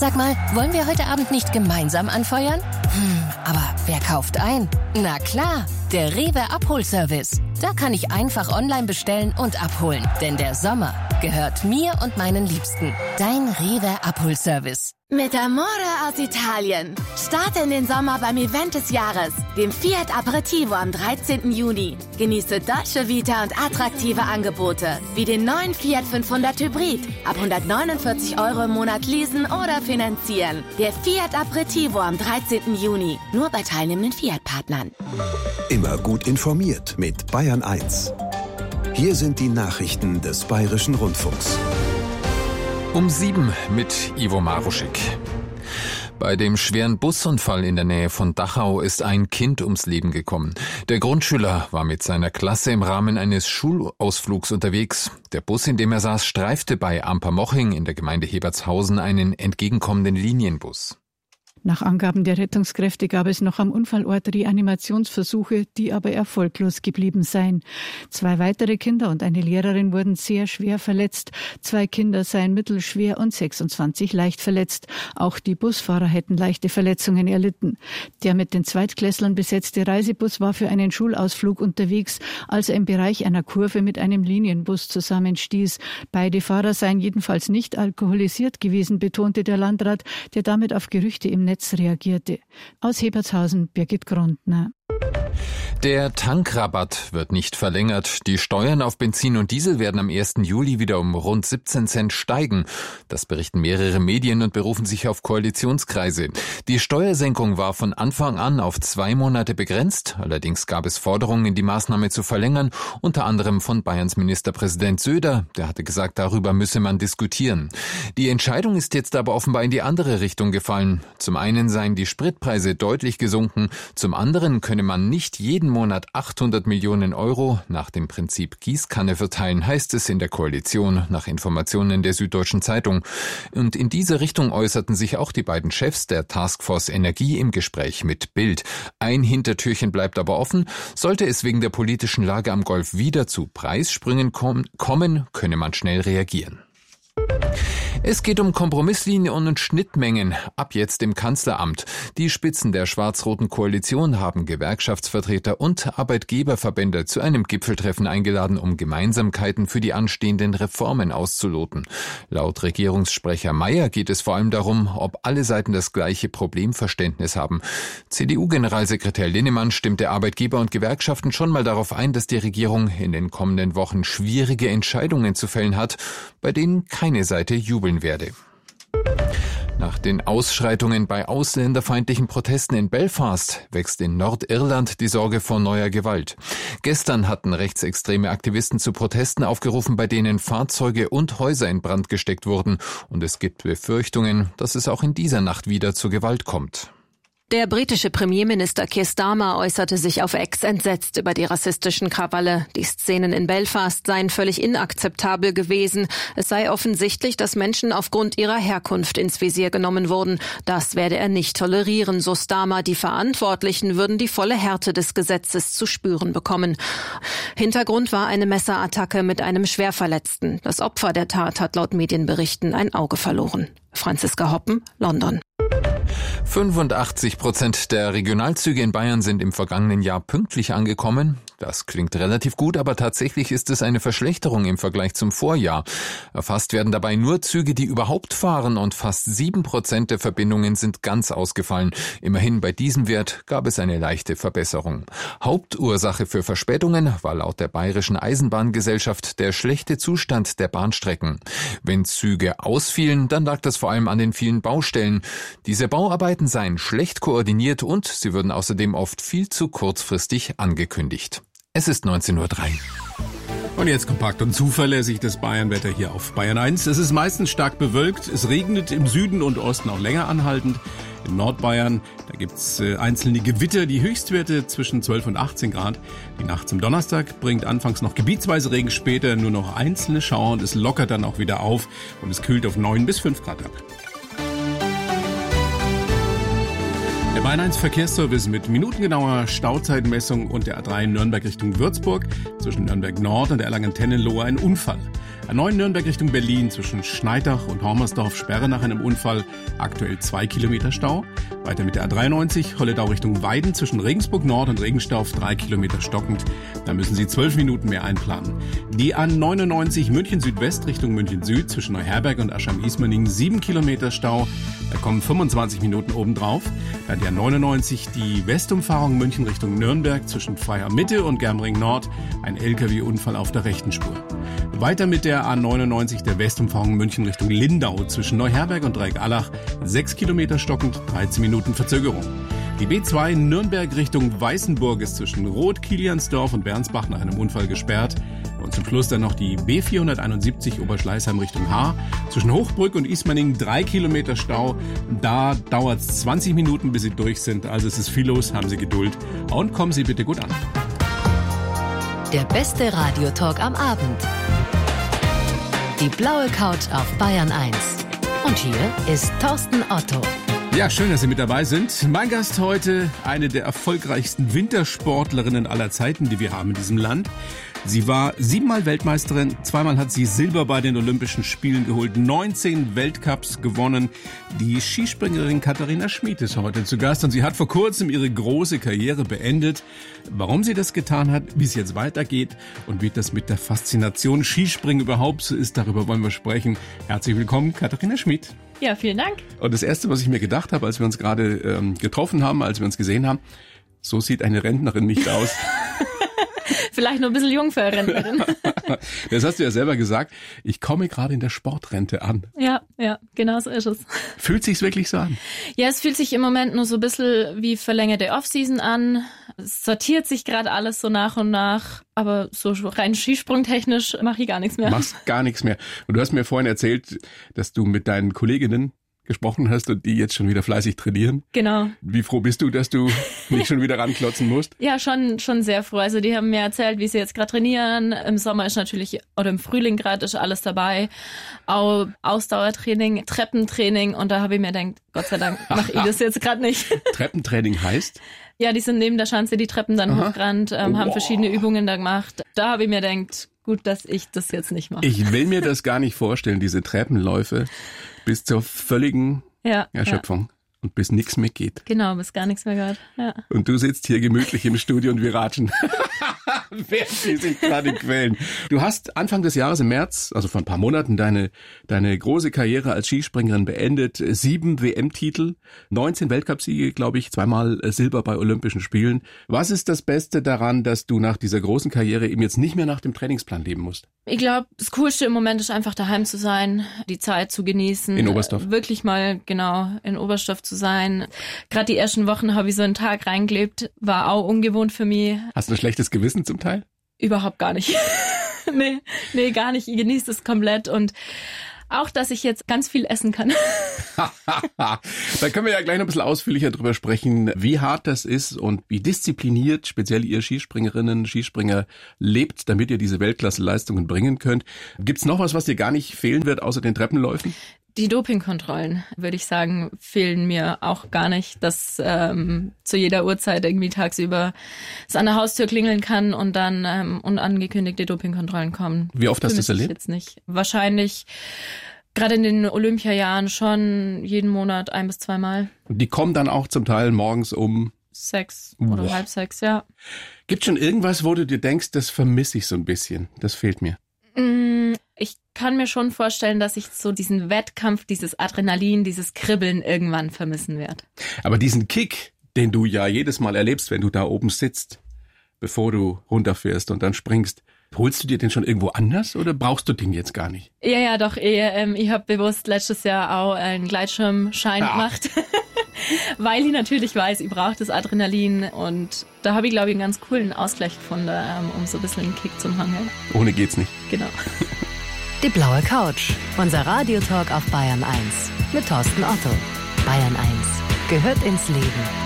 Sag mal, wollen wir heute Abend nicht gemeinsam anfeuern? Aber wer kauft ein? Na klar, der Rewe Abholservice. Da kann ich einfach online bestellen und abholen. Denn der Sommer gehört mir und meinen Liebsten. Dein Rewe Abholservice. Mit Amore aus Italien. Starte in den Sommer beim Event des Jahres, dem Fiat Aperitivo am 13. Juni. Genieße Dolce Vita und attraktive Angebote, wie den neuen Fiat 500 Hybrid. Ab 149 € im Monat leasen oder finanzieren. Der Fiat Aperitivo am 13. Juni. Nur bei teilnehmenden Fiat-Partnern. Immer gut informiert mit Bayern 1. Hier sind die Nachrichten des Bayerischen Rundfunks. Um 7 mit Ivo Maruschik. Bei dem schweren Busunfall in der Nähe von Dachau ist ein Kind ums Leben gekommen. Der Grundschüler war mit seiner Klasse im Rahmen eines Schulausflugs unterwegs. Der Bus, in dem er saß, streifte bei Ampermoching in der Gemeinde Hebertshausen einen entgegenkommenden Linienbus. Nach Angaben der Rettungskräfte gab es noch am Unfallort Reanimationsversuche, die aber erfolglos geblieben seien. 2 weitere Kinder und eine Lehrerin wurden sehr schwer verletzt. 2 Kinder seien mittelschwer und 26 leicht verletzt. Auch die Busfahrer hätten leichte Verletzungen erlitten. Der mit den Zweitklässlern besetzte Reisebus war für einen Schulausflug unterwegs, als er im Bereich einer Kurve mit einem Linienbus zusammenstieß. Beide Fahrer seien jedenfalls nicht alkoholisiert gewesen, betonte der Landrat, der damit auf Gerüchte im Netz reagierte. Aus Hebertshausen, Birgit Grundner. Der Tankrabatt wird nicht verlängert. Die Steuern auf Benzin und Diesel werden am 1. Juli wieder um rund 17 Cent steigen. Das berichten mehrere Medien und berufen sich auf Koalitionskreise. Die Steuersenkung war von Anfang an auf 2 Monate begrenzt. Allerdings gab es Forderungen, die Maßnahme zu verlängern, unter anderem von Bayerns Ministerpräsident Söder. Der hatte gesagt, darüber müsse man diskutieren. Die Entscheidung ist jetzt aber offenbar in die andere Richtung gefallen. Zum einen seien die Spritpreise deutlich gesunken, zum anderen könne man nicht jeden Monat 800 Millionen € nach dem Prinzip Gießkanne verteilen, heißt es in der Koalition nach Informationen der Süddeutschen Zeitung. Und in diese Richtung äußerten sich auch die beiden Chefs der Taskforce Energie im Gespräch mit Bild. Ein Hintertürchen bleibt aber offen. Sollte es wegen der politischen Lage am Golf wieder zu Preissprüngen kommen, könne man schnell reagieren. Es geht um Kompromisslinien und Schnittmengen, ab jetzt im Kanzleramt. Die Spitzen der schwarz-roten Koalition haben Gewerkschaftsvertreter und Arbeitgeberverbände zu einem Gipfeltreffen eingeladen, um Gemeinsamkeiten für die anstehenden Reformen auszuloten. Laut Regierungssprecher Mayer geht es vor allem darum, ob alle Seiten das gleiche Problemverständnis haben. CDU-Generalsekretär Linnemann stimmte Arbeitgeber und Gewerkschaften schon mal darauf ein, dass die Regierung in den kommenden Wochen schwierige Entscheidungen zu fällen hat, bei denen keine Seite jubeln werde. Nach den Ausschreitungen bei ausländerfeindlichen Protesten in Belfast wächst in Nordirland die Sorge vor neuer Gewalt. Gestern hatten rechtsextreme Aktivisten zu Protesten aufgerufen, bei denen Fahrzeuge und Häuser in Brand gesteckt wurden. Und es gibt Befürchtungen, dass es auch in dieser Nacht wieder zu Gewalt kommt. Der britische Premierminister Keir Starmer äußerte sich auf X entsetzt über die rassistischen Krawalle. Die Szenen in Belfast seien völlig inakzeptabel gewesen. Es sei offensichtlich, dass Menschen aufgrund ihrer Herkunft ins Visier genommen wurden. Das werde er nicht tolerieren, so Starmer. Die Verantwortlichen würden die volle Härte des Gesetzes zu spüren bekommen. Hintergrund war eine Messerattacke mit einem Schwerverletzten. Das Opfer der Tat hat laut Medienberichten ein Auge verloren. Franziska Hoppen, London. 85% der Regionalzüge in Bayern sind im vergangenen Jahr pünktlich angekommen. Das klingt relativ gut, aber tatsächlich ist es eine Verschlechterung im Vergleich zum Vorjahr. Erfasst werden dabei nur Züge, die überhaupt fahren, und fast 7% der Verbindungen sind ganz ausgefallen. Immerhin bei diesem Wert gab es eine leichte Verbesserung. Hauptursache für Verspätungen war laut der Bayerischen Eisenbahngesellschaft der schlechte Zustand der Bahnstrecken. Wenn Züge ausfielen, dann lag das vor allem an den vielen Baustellen. Diese Bauarbeiten seien schlecht koordiniert und sie würden außerdem oft viel zu kurzfristig angekündigt. Es ist 19:03 Uhr. Und jetzt kompakt und zuverlässig das Bayernwetter hier auf Bayern 1. Es ist meistens stark bewölkt. Es regnet im Süden und Osten auch länger anhaltend. In Nordbayern, da gibt's einzelne Gewitter, die Höchstwerte zwischen 12 und 18 Grad. Die Nacht zum Donnerstag bringt anfangs noch gebietsweise Regen, später nur noch einzelne Schauer und es lockert dann auch wieder auf und es kühlt auf 9 bis 5 Grad ab. Der Bayern 1 Verkehrsservice mit minutengenauer Stauzeitmessung und der A3 Nürnberg Richtung Würzburg. Zwischen Nürnberg Nord und der Erlangen-Tennenlohe ein Unfall. A9 Nürnberg Richtung Berlin zwischen Schneidach und Hormersdorf Sperre nach einem Unfall, aktuell 2 Kilometer Stau. Weiter mit der A93 Holledau Richtung Weiden zwischen Regensburg Nord und Regenstorf 3 Kilometer stockend. Da müssen Sie 12 Minuten mehr einplanen. Die A99 München Südwest Richtung München Süd zwischen Neuherberg und Aschheim-Ismaning 7 Kilometer Stau. Da kommen 25 Minuten obendrauf. Dann die A99 die Westumfahrung München Richtung Nürnberg zwischen Freiham Mitte und Germering Nord. Ein LKW-Unfall auf der rechten Spur. Weiter mit der A99 der Westumfahrung München Richtung Lindau zwischen Neuherberg und Dreieckallach 6 Kilometer stockend, 13 Minuten Verzögerung. Die B2 Nürnberg Richtung Weißenburg ist zwischen Roth, Kiliansdorf und Bernsbach nach einem Unfall gesperrt. Und zum Schluss dann noch die B471 Oberschleißheim Richtung Haar. Zwischen Hochbrück und Ismaning 3 Kilometer Stau. Da dauert es 20 Minuten, bis Sie durch sind. Also es ist viel los, haben Sie Geduld. Und kommen Sie bitte gut an. Der beste Radiotalk am Abend. Die blaue Couch auf Bayern 1. Und hier ist Thorsten Otto. Ja, schön, dass Sie mit dabei sind. Mein Gast heute, eine der erfolgreichsten Wintersportlerinnen aller Zeiten, die wir haben in diesem Land. Sie war 7-mal Weltmeisterin, 2-mal hat sie Silber bei den Olympischen Spielen geholt, 19 Weltcups gewonnen. Die Skispringerin Katharina Schmid ist heute zu Gast und sie hat vor kurzem ihre große Karriere beendet. Warum sie das getan hat, wie es jetzt weitergeht und wie das mit der Faszination Skispringen überhaupt so ist, darüber wollen wir sprechen. Herzlich willkommen, Katharina Schmid. Ja, vielen Dank. Und das Erste, was ich mir gedacht habe, als wir uns gerade getroffen haben, als wir uns gesehen haben, so sieht eine Rentnerin nicht aus. Vielleicht noch ein bisschen jung für eine Rentnerin. Das hast du ja selber gesagt. Ich komme gerade in der Sportrente an. Ja, genau so ist es. Fühlt sich's wirklich so an? Ja, es fühlt sich im Moment nur so ein bisschen wie verlängerte Offseason an. Es sortiert sich gerade alles so nach und nach. Aber so rein skisprungtechnisch mache ich gar nichts mehr. Machst gar nichts mehr. Und du hast mir vorhin erzählt, dass du mit deinen Kolleginnen gesprochen hast und die jetzt schon wieder fleißig trainieren. Genau. Wie froh bist du, dass du nicht schon wieder ranklotzen musst? Ja, schon sehr froh. Also die haben mir erzählt, wie sie jetzt gerade trainieren. Im Sommer ist natürlich, oder im Frühling gerade ist alles dabei. Auch Ausdauertraining, Treppentraining und da habe ich mir gedacht, Gott sei Dank mache ich das jetzt gerade nicht. Treppentraining heißt? Ja, die sind neben der Schanze die Treppen dann hochgerannt, haben verschiedene Übungen da gemacht. Da habe ich mir gedacht, gut, dass ich das jetzt nicht mache. Ich will mir das gar nicht vorstellen, diese Treppenläufe bis zur völligen Erschöpfung. Und bis nichts mehr geht. Genau, bis gar nichts mehr geht. Ja. Und du sitzt hier gemütlich im Studio und wir ratschen. Während sie sich gerade quälen. Du hast Anfang des Jahres im März, also vor ein paar Monaten, deine große Karriere als Skispringerin beendet. 7 WM-Titel, 19 Weltcupsiege, glaube ich, 2-mal Silber bei Olympischen Spielen. Was ist das Beste daran, dass du nach dieser großen Karriere eben jetzt nicht mehr nach dem Trainingsplan leben musst? Ich glaube, das Coolste im Moment ist einfach daheim zu sein, die Zeit zu genießen. In Oberstdorf? Wirklich mal, genau, in Oberstdorf zu sein. Gerade die ersten Wochen habe ich so einen Tag reingelebt, war auch ungewohnt für mich. Hast du ein schlechtes Gewissen zum Teil? Überhaupt gar nicht. Nee, gar nicht. Ich genieße es komplett und auch, dass ich jetzt ganz viel essen kann. Da können wir ja gleich noch ein bisschen ausführlicher drüber sprechen, wie hart das ist und wie diszipliniert speziell ihr Skispringerinnen, Skispringer lebt, damit ihr diese Weltklasse-Leistungen bringen könnt. Gibt's noch was dir gar nicht fehlen wird, außer den Treppenläufen? Die Dopingkontrollen, würde ich sagen, fehlen mir auch gar nicht, dass zu jeder Uhrzeit irgendwie tagsüber es an der Haustür klingeln kann und dann unangekündigte Dopingkontrollen kommen. Wie oft hast du das erlebt? Jetzt nicht. Wahrscheinlich gerade in den Olympiajahren schon jeden Monat 1 bis 2 Mal. Und die kommen dann auch zum Teil morgens um 6 oder 5:30, ja. Gibt schon irgendwas, wo du dir denkst, das vermisse ich so ein bisschen, das fehlt mir? Ich kann mir schon vorstellen, dass ich so diesen Wettkampf, dieses Adrenalin, dieses Kribbeln irgendwann vermissen werde. Aber diesen Kick, den du ja jedes Mal erlebst, wenn du da oben sitzt, bevor du runterfährst und dann springst, holst du dir den schon irgendwo anders oder brauchst du den jetzt gar nicht? Ja, doch. Ich habe bewusst letztes Jahr auch einen Gleitschirmschein gemacht, weil ich natürlich weiß, ich brauche das Adrenalin und da habe ich, glaube ich, einen ganz coolen Ausgleich gefunden, um so ein bisschen einen Kick zu haben. Ohne geht's nicht. Genau. Die blaue Couch, unser Radiotalk auf Bayern 1 mit Thorsten Otto. Bayern 1 gehört ins Leben.